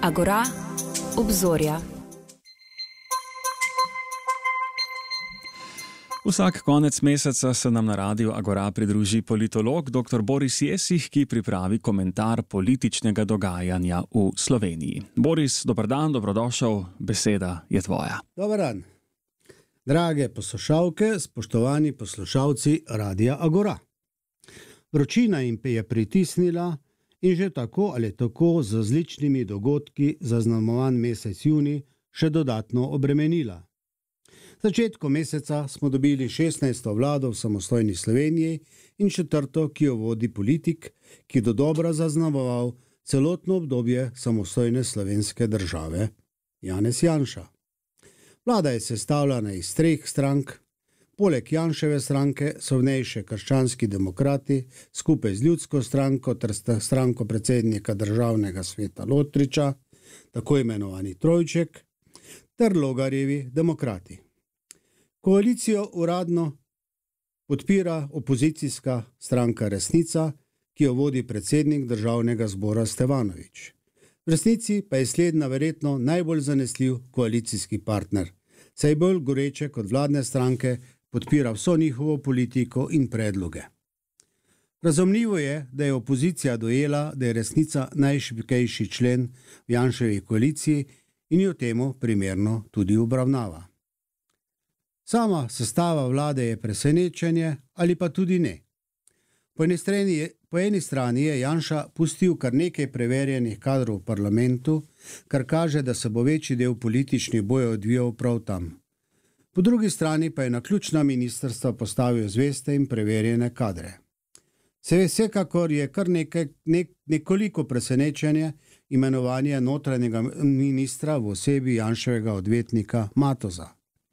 Agora, obzorja. Vsak konec meseca se nam na radiu Agora pridruži politolog dr. Boris Jesih, ki pripravi komentar političnega dogajanja v Sloveniji. Boris, dober dan, dobrodošel, beseda je tvoja. Dober dan. Drage poslušalke, spoštovani poslušalci radia Agora. Vročina jim je pritisnila in že tako ali tako z različnimi dogodki zaznamovan mesec junij še dodatno obremenila. Začetku meseca smo dobili 16. vlado v samostojni Sloveniji in 4., ki jo vodi politik, ki dodobra zaznamoval celotno obdobje samostojne slovenske države, Janez Janša. Vlada je sestavljena iz 3 strank, poleg Janševe stranke so v njej še krščanski demokrati skupaj z ljudsko stranko ter stranko predsednika državnega sveta Lotriča, tako imenovani trojček, ter Logarjevi demokrati. Koalicijo uradno podpira opozicijska stranka Resnica, ki jo vodi predsednik državnega zbora Stevanović. V resnici pa je slednja verjetno najbolj zanesljiv koalicijski partner, saj bolj goreče kot vladne stranke podpira vso njihovo politiko in predloge. Razumljivo je, da je opozicija dojela, da je Resnica najšibkejši člen v Janševi koaliciji in jo temu primerno tudi obravnava. Sama sestava vlade je presenečenje ali pa tudi ne. Po eni strani je Janša pustil kar nekaj preverjenih kadrov v parlamentu, kar kaže, da se bo večji del političnih bojev odvijal prav tam. Po drugi strani pa je na ključna ministrstva postavil zveste in preverjene kadre. Vsekakor je kar nekoliko presenečenje imenovanje notranjega ministra v osebi Janševega odvetnika Matoza.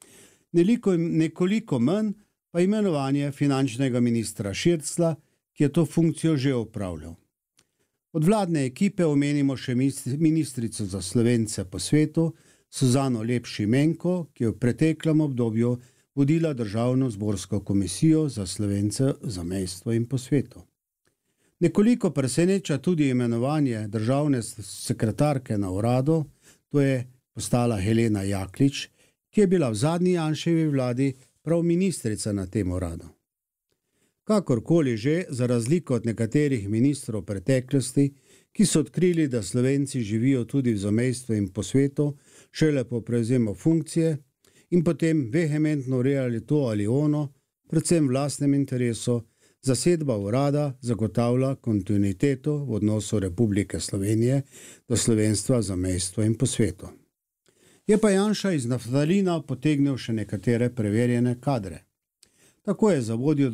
Nekoliko manj pa imenovanje finančnega ministra Širclja, ki je to funkcijo že opravljal. Od vladne ekipe omenimo še ministrico za Slovence po svetu, Suzano Lep Šimenko, ki je v preteklem obdobju vodila Državno zborsko komisijo za Slovence v zamejstvu in po svetu. Nekoliko preseneča tudi imenovanje državne sekretarke na uradu, to je postala Helena Jaklič, ki je bila v zadnji Janševi vladi prav ministrica na tem uradu. Kakorkoli že, za razliko od nekaterih ministrov preteklosti, ki so odkrili, da Slovenci živijo tudi v zamejstvu in po svetu, šele po prevzemu funkcije in potem vehementno urejali to ali ono, predvsem v lastnem interesu, zasedba urada zagotavlja kontinuiteto v odnosu Republike Slovenije do slovenstva, zamejstva in po svetu. Je pa Janša iz naftalina potegnil še nekatere preverjene kadre. Tako je za vodjo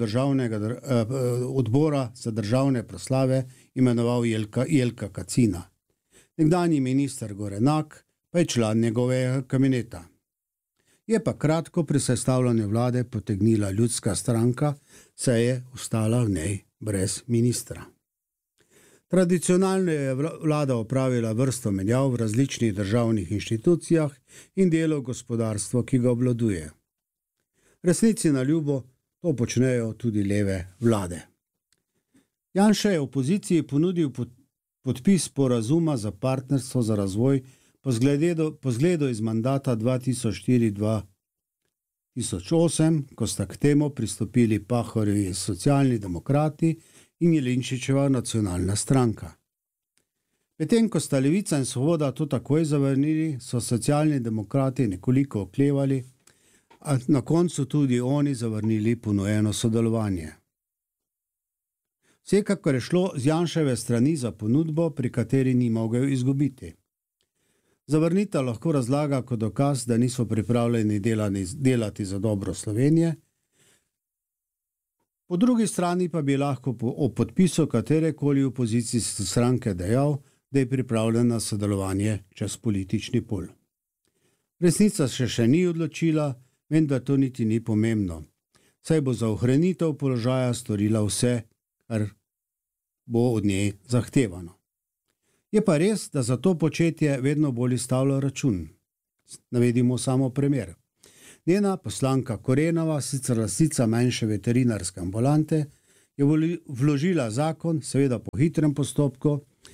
odbora za državne proslave imenoval Jelka Kacina. Nekdanji minister Gorenak pa je član njegovega kabineta. Je pa kratko pri sestavljanju vlade potegnila ljudska stranka, saj je ostala v njej brez ministra. Tradicionalno je vlada opravila vrsto menjav v različnih državnih inštitucijah in delo gospodarstva, ki ga obvladuje. Resnici na ljubo to počnejo tudi leve vlade. Janša je opoziciji ponudil podpis sporazuma za partnerstvo za razvoj po zgledu iz mandata 2004-2008, ko sta k temu pristopili Pahorjevi socialni demokrati in Jelinčičeva nacionalna stranka. Medtem ko sta Levica in Svoboda to takoj zavrnili, so socialni demokrati nekoliko oklevali, a na koncu tudi oni zavrnili ponujeno sodelovanje. Vsekakor je šlo z Janševe strani za ponudbo, pri kateri ni mogel izgubiti. Zavrnitev lahko razlaga kot dokaz, da niso pripravljeni delati za dobro Slovenije. Po drugi strani pa bi lahko o podpisu katerekoli opozicijske stranke dejal, da je pripravljen na sodelovanje čez politični pol. Resnica še ni odločila, vendar to niti ni pomembno, saj bo za ohranitev položaja storila vse, kar bo od nje zahtevano. Je pa res, da za to početje vedno bolj izstavlja račun. Navedimo samo primer. Njena poslanka Korenova, sicer lastnica manjše veterinarske ambulante, je vložila zakon, seveda po hitrem postopku,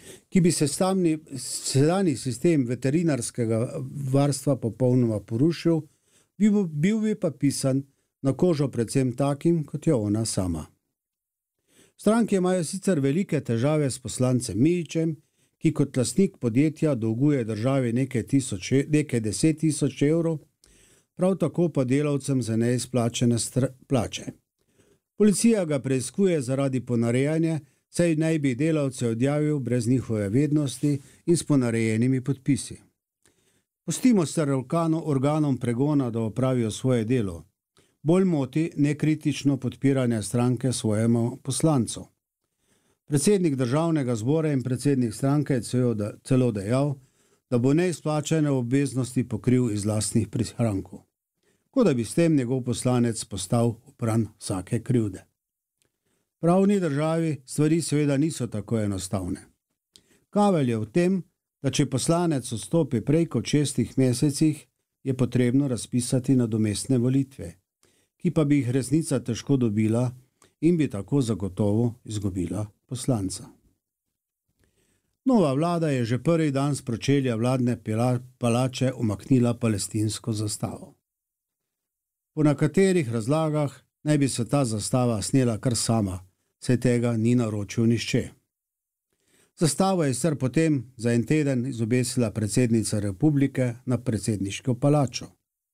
ki bi sedanji sistem veterinarskega varstva popolnoma porušil, bil bi pa pisan na kožo predvsem takim, kot je ona sama. Stranke imajo sicer velike težave s poslancem Mijićem, ki kot lastnik podjetja dolguje državi nekaj 10 tisoč evrov, prav tako pa delavcem za neizplačene plače. Policija ga preiskuje zaradi ponarejanja, saj naj bi delavce odjavil brez njihove vednosti in s ponarejenimi podpisi. Pustimo se organom pregona, da opravijo svoje delo. Bolj moti nekritično podpiranje stranke svojemu poslancu. Predsednik državnega zbora in predsednik stranke je celo dejal, da bo neizplačene obveznosti pokril iz lastnih prihrankov, kot da bi s tem njegov poslanec postal opran vsake krivde. V pravni državi stvari seveda niso tako enostavne. Kavelj je v tem, da če poslanec odstopi prej kot 6 mesecih, je potrebno razpisati nadomestne volitve, ki pa bi jih resnica težko dobila in bi tako zagotovo izgubila poslanca. Nova vlada je že prvi dan s pročelja vladne palače umaknila palestinsko zastavo. Po nekaterih razlagah naj bi se ta zastava snela kar sama, saj tega ni naročil nihče. Zastavo je sicer potem za en teden izobesila predsednica republike na predsedniško palačo.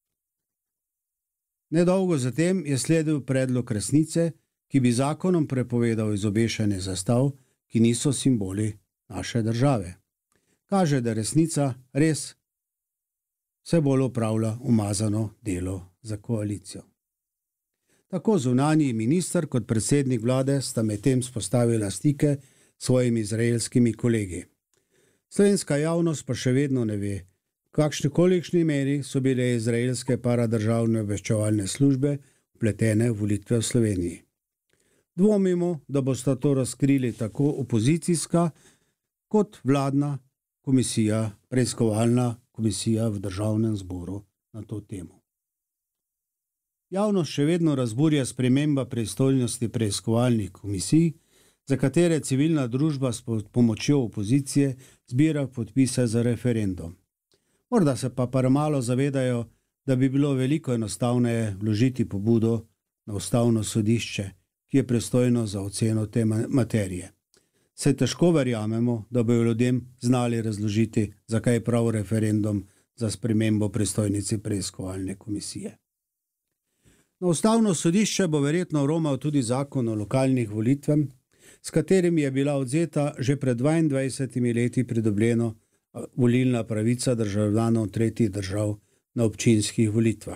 Nedolgo zatem je sledil predlog resnice, ki bi zakonom prepovedal izobešanje zastav, ki niso simboli naše države. Kaže, da resnica res vse bolj opravlja umazano delo za koalicijo. Tako zunanji minister kot predsednik vlade sta medtem vzpostavila stike s svojimi izraelskimi kolegi. Slovenska javnost pa še vedno ne ve, v kolikšni meri so bile izraelske paradržavne obveščevalne službe vpletene v volitve v Sloveniji. Dvomimo, da bosta to razkrili tako opozicijska kot vladna komisija, preiskovalna komisija v državnem zboru na to temo. Javnost še vedno razburja sprememba pristojnosti preiskovalnih komisij, za katere civilna družba s pomočjo opozicije zbira podpise za referendum. Morda se pa premalo zavedajo, da bi bilo veliko enostavneje vložiti pobudo na Ustavno sodišče, ki je pristojno za oceno te materije. Se težko verjamemo, da bojo ljudem znali razložiti, zakaj prav referendum za spremembo pristojnici preiskovalne komisije. Na Ustavno sodišče bo verjetno romal tudi zakon o lokalnih volitvah, s katerim je bila odzeta že pred 22 leti pridobljeno volilna pravica državljanov tretjih držav na občinskih volitvah.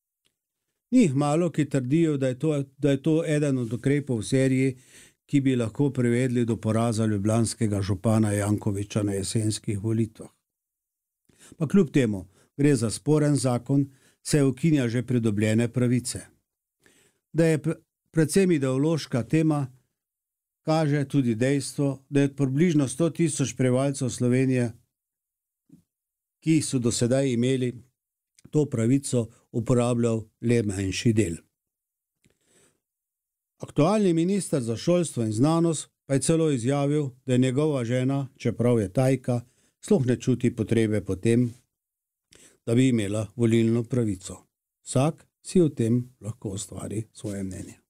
Ni jih malo, ki trdijo, da je to eden od ukrepov v seriji, ki bi lahko privedli do poraza ljubljanskega župana Jankovića na jesenskih volitvah. Pa kljub temu gre za sporen zakon, se ukinja že pridobljene pravice. Da je predvsem ideološka tema, kaže tudi dejstvo, da je približno 100 tisoč prebivalcev Slovenije, ki so do sedaj imeli to pravico, uporabljal le manjši del. Aktualni minister za šolstvo in znanost pa je celo izjavil, da je njegova žena, čeprav je tajka, sploh ne čuti potrebe po tem, da bi imela volilno pravico. Vsak si o tem lahko ustvari svoje mnenje.